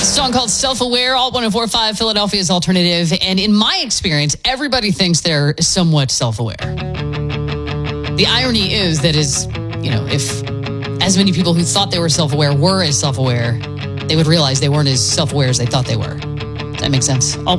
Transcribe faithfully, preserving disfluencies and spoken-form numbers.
Song called Self-Aware, Alt one oh four point five, Philadelphia's alternative. And in my experience, everybody thinks they're somewhat self-aware. The irony is that is, you know, if as many people who thought they were self-aware were as self-aware, they would realize they weren't as self-aware as they thought they were. Does that make sense? Alt